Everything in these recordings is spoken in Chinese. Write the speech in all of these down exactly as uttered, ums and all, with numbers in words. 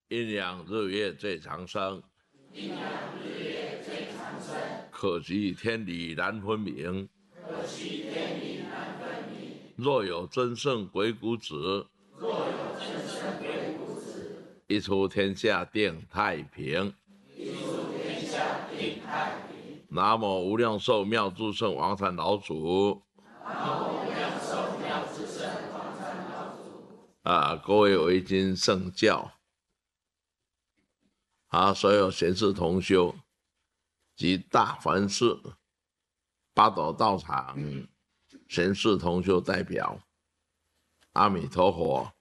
阴阳日月最长生， 阴阳日月最长生。 可惜天理难分明， 可惜天理难分明。 若有真圣鬼谷子， 若有真圣鬼谷子， 一出天下定太平。 一出天下定太平。 南无无量寿妙智圣王禅老祖。 南无无量寿妙智圣王禅老祖。 啊，各位维经圣教，啊，所有贤士同修及大梵寺、八斗道场贤士同修代表，阿弥陀佛。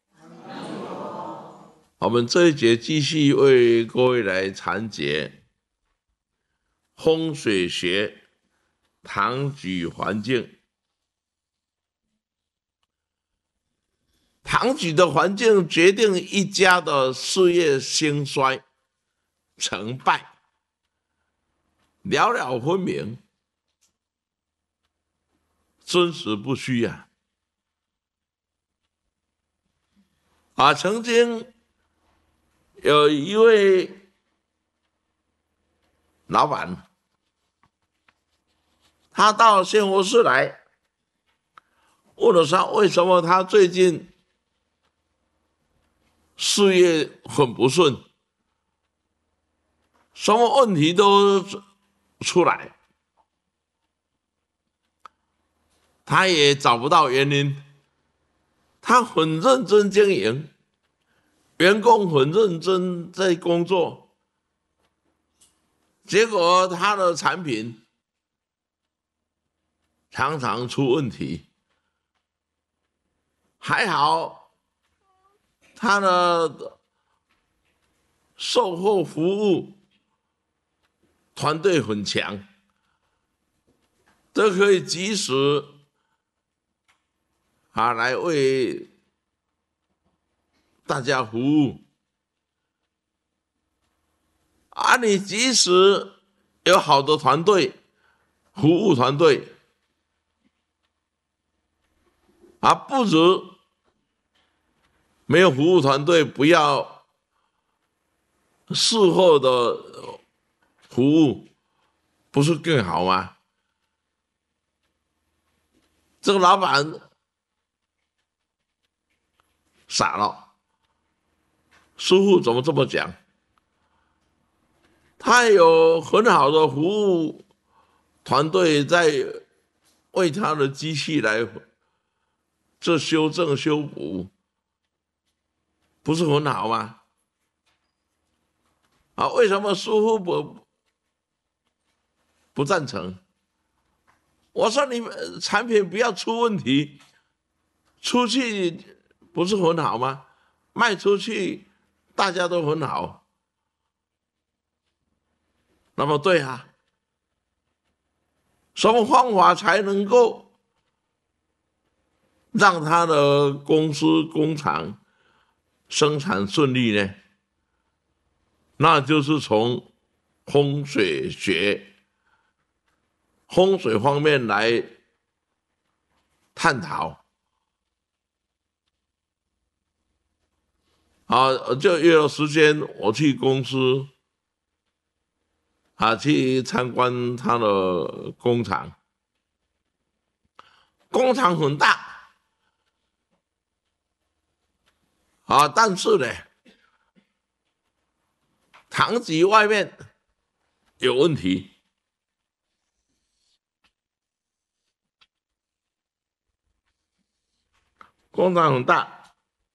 我们这一节继续为各位来阐解风水学堂举环境。堂举的环境决定一家的事业兴衰成败，了了分明，真实不虚啊！啊，曾经有一位老板，他到仙佛寺来，问了他为什么他最近事业很不顺，什么问题都出来，他也找不到原因。他很认真经营，员工很认真在工作，结果他的产品常常出问题。还好他的售后服务团队很强，都可以及时啊来为大家服务。啊，你即使有好的团队，服务团队，啊，不如没有服务团队，不要事后的服务，不是更好吗？这个老板傻了，师父怎么这么讲？他有很好的服务团队在为他的机器来做修正修补，不是很好吗？啊，为什么师父不不赞成？我说你们产品不要出问题，出去不是很好吗？卖出去大家都很好。那么对啊，什么方法才能够让他的公司工厂生产顺利呢？那就是从风水学、风水方面来探讨。啊，就约了时间，我去公司，啊，去参观他的工厂。工厂很大，啊，但是呢，堂吉外面有问题。工厂很大，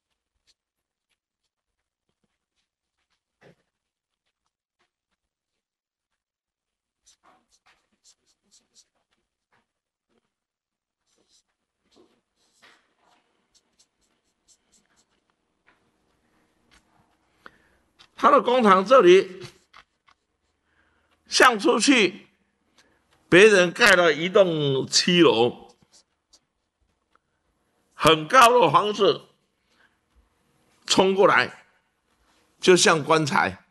他的工厂这里向出去，别人盖了一栋七楼，很高的房子，冲过来，就像棺材。